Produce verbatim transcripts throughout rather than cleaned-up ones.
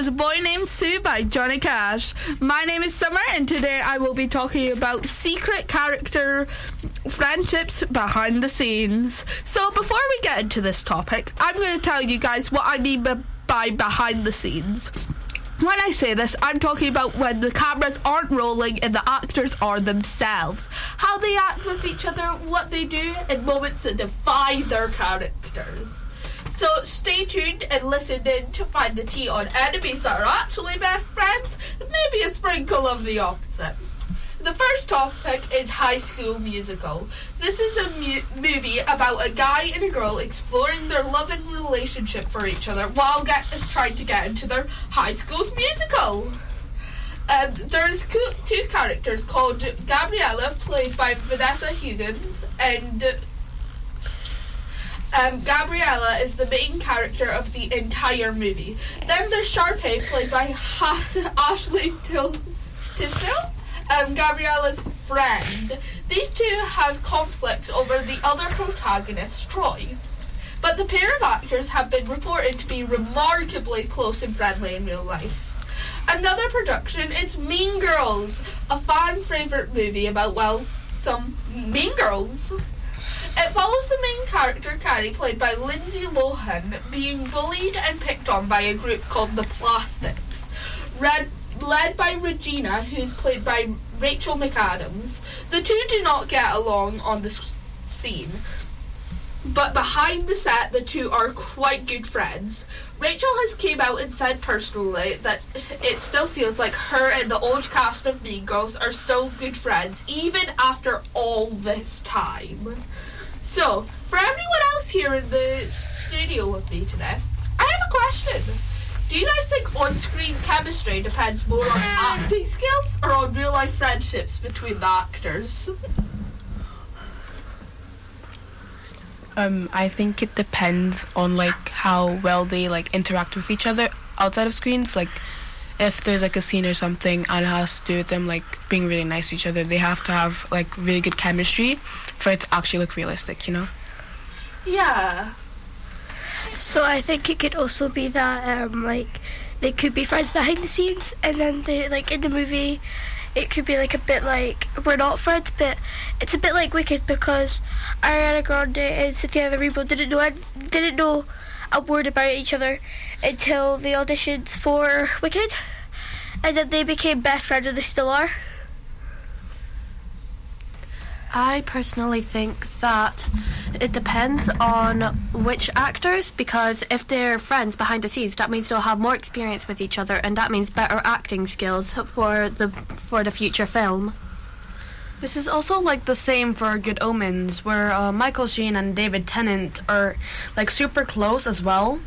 was A Boy Named Sue by Johnny Cash. My name is Summer, and today I will be talking about secret character friendships behind the scenes. So before we get into this topic, I'm going to tell you guys what I mean by behind the scenes. When I say this, I'm talking about when the cameras aren't rolling and the actors are themselves. How they act with each other, what they do in moments that define their characters. So stay tuned and listen in to find the tea on enemies that are actually best friends, and maybe a sprinkle of the opposite. The first topic is High School Musical. This is a mu- movie about a guy and a girl exploring their love and relationship for each other while get- trying to get into their high school's musical. Um, there's co- two characters called Gabriella, played by Vanessa Hudgens, and um, Gabriella is the main character of the entire movie. Then there's Sharpay, played by ha- Ashley Til- Tisdale. Um, Gabriella's friend. These two have conflicts over the other protagonist, Troy. But the pair of actors have been reported to be remarkably close and friendly in real life. Another production is Mean Girls, a fan favourite movie about, well, some mean girls. It follows the main character, Carrie, played by Lindsay Lohan, being bullied and picked on by a group called the Plastics. Red led by Regina, who's played by Rachel McAdams. The two do not get along on the scene, but behind the set, the two are quite good friends. Rachel has came out and said personally that it still feels like her and the old cast of Mean Girls are still good friends, even after all this time. So, for everyone else here in the studio with me today, I have a question. Do you guys think on-screen chemistry depends more on acting skills or on real-life friendships between the actors? Um, I think it depends on like how well they like interact with each other outside of screens. Like, if there's like a scene or something and it has to do with them like being really nice to each other, they have to have like really good chemistry for it to actually look realistic, you know? Yeah. So I think it could also be that um, like they could be friends behind the scenes, and then they like in the movie it could be like a bit like we're not friends, but it's a bit like Wicked, because Ariana Grande and Cynthia Erivo didn't know didn't know a word about each other until the auditions for Wicked, and then they became best friends, and they still are. I personally think that it depends on which actors, because if they're friends behind the scenes, that means they'll have more experience with each other, and that means better acting skills for the for the future film. This is also like the same for Good Omens, where uh, Michael Sheen and David Tennant are like super close as well.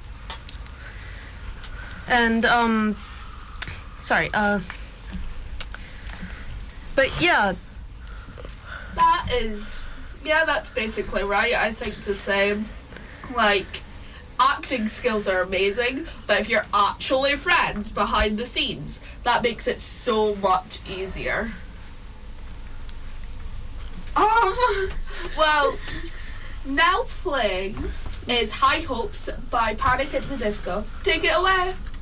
And um, sorry, uh, but yeah. That is, yeah, that's basically right. I think the same. Like, acting skills are amazing, but if you're actually friends behind the scenes, that makes it so much easier. Um, well, now playing is High Hopes by Panic at the Disco. Take it away.